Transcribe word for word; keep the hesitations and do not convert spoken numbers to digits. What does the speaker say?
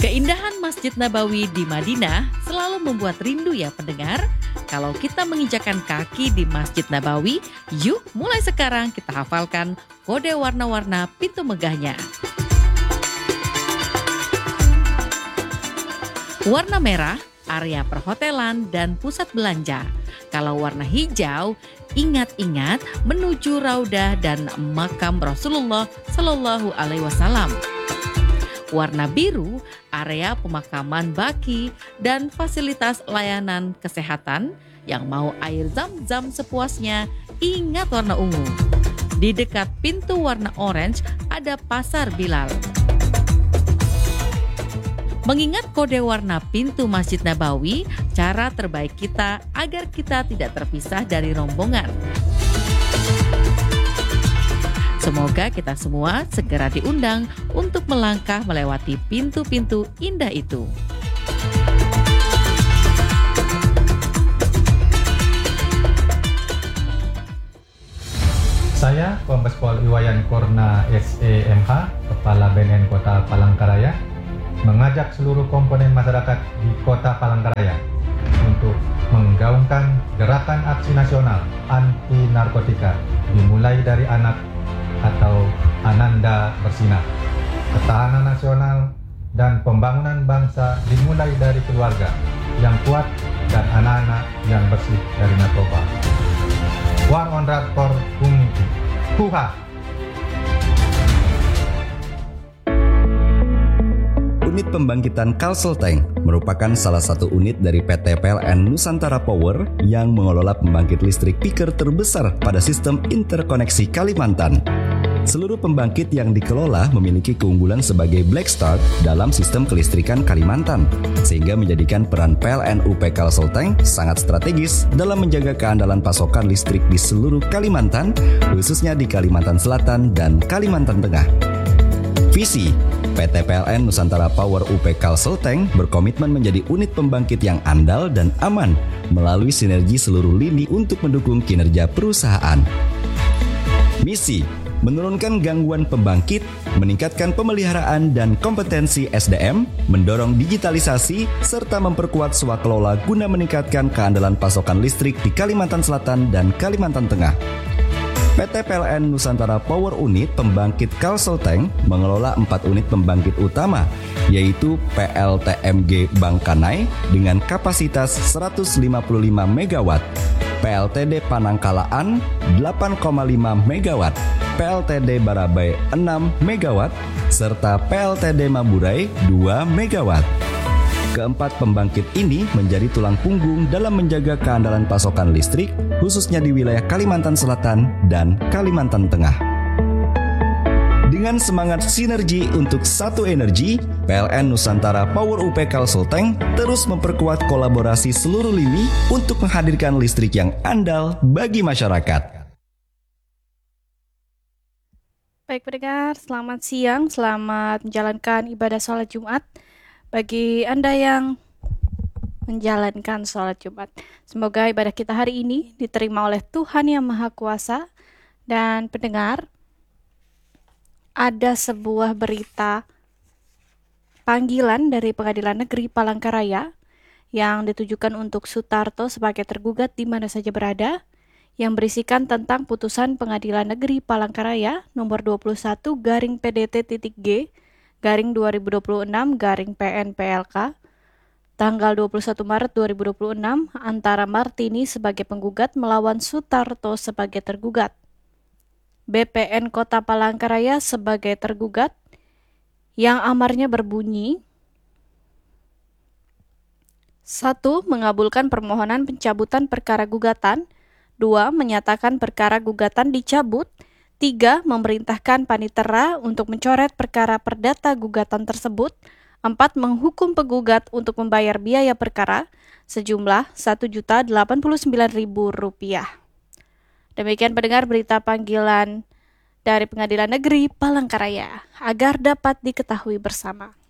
Keindahan Masjid Nabawi di Madinah selalu membuat rindu ya pendengar. Kalau kita menginjakan kaki di Masjid Nabawi, yuk mulai sekarang kita hafalkan kode warna-warna pintu megahnya. Warna merah, area perhotelan dan pusat belanja. Kalau warna hijau, ingat-ingat menuju Raudah dan makam Rasulullah Shallallahu Alaihi Wasallam. Warna biru, area pemakaman baki dan fasilitas layanan kesehatan. Yang mau air zam-zam sepuasnya, ingat warna ungu. Di dekat pintu warna orange ada pasar Bilal. Mengingat kode warna pintu Masjid Nabawi, cara terbaik kita agar kita tidak terpisah dari rombongan. Semoga kita semua segera diundang untuk melangkah melewati pintu-pintu indah itu. Saya Kombes Pol Iwayan Korna S E M H, Kepala B N N Kota Palangkaraya, mengajak seluruh komponen masyarakat di Kota Palangkaraya untuk menggaungkan gerakan aksi nasional anti narkotika dimulai dari anak atau Ananda Bersinar. Ketahanan nasional dan pembangunan bangsa dimulai dari keluarga yang kuat dan anak-anak yang bersih dari narkoba. War on Drug for Humanity. Huha! Unit pembangkitan Kalselteng merupakan salah satu unit dari P T P L N Nusantara Power yang mengelola pembangkit listrik peaker terbesar pada sistem interkoneksi Kalimantan. Seluruh pembangkit yang dikelola memiliki keunggulan sebagai black start dalam sistem kelistrikan Kalimantan, sehingga menjadikan peran P L N U P Kalselteng sangat strategis dalam menjaga keandalan pasokan listrik di seluruh Kalimantan, khususnya di Kalimantan Selatan dan Kalimantan Tengah. Visi P T P L N Nusantara Power U P Kalselteng berkomitmen menjadi unit pembangkit yang andal dan aman melalui sinergi seluruh lini untuk mendukung kinerja perusahaan. Misi menurunkan gangguan pembangkit, meningkatkan pemeliharaan dan kompetensi S D M, mendorong digitalisasi, serta memperkuat swakelola guna meningkatkan keandalan pasokan listrik di Kalimantan Selatan dan Kalimantan Tengah. P T P L N Nusantara Power Unit Pembangkit Kalselteng mengelola empat unit pembangkit utama, yaitu P L T M G Bangkanai dengan kapasitas seratus lima puluh lima megawatt, P L T D Panangkalaan delapan koma lima megawatt, P L T D Barabai enam megawatt, serta P L T D Maburai dua megawatt. Keempat pembangkit ini menjadi tulang punggung dalam menjaga keandalan pasokan listrik, khususnya di wilayah Kalimantan Selatan dan Kalimantan Tengah. Dengan semangat sinergi untuk satu energi, P L N Nusantara Power U P Kalselteng terus memperkuat kolaborasi seluruh lini untuk menghadirkan listrik yang andal bagi masyarakat. Baik pendengar, selamat siang, selamat menjalankan ibadah sholat Jumat. Bagi Anda yang menjalankan sholat Jumat, semoga ibadah kita hari ini diterima oleh Tuhan Yang Maha Kuasa. Dan pendengar, ada sebuah berita panggilan dari Pengadilan Negeri Palangkaraya yang ditujukan untuk Sutarto sebagai tergugat di mana saja berada, yang berisikan tentang putusan Pengadilan Negeri Palangkaraya nomor dua puluh satu garing P D T titik G garing dua ribu dua puluh enam garing P N P L K tanggal dua puluh satu Maret dua ribu dua puluh enam antara Martini sebagai penggugat melawan Sutarto sebagai tergugat. B P N Kota Palangkaraya sebagai tergugat yang amarnya berbunyi: satu. Mengabulkan permohonan pencabutan perkara gugatan. Dua. Menyatakan perkara gugatan dicabut. Tiga. Memerintahkan panitera untuk mencoret perkara perdata gugatan tersebut. Empat. Menghukum penggugat untuk membayar biaya perkara sejumlah satu juta delapan puluh sembilan ribu rupiah. Demikian pendengar berita panggilan dari Pengadilan Negeri Palangkaraya agar dapat diketahui bersama.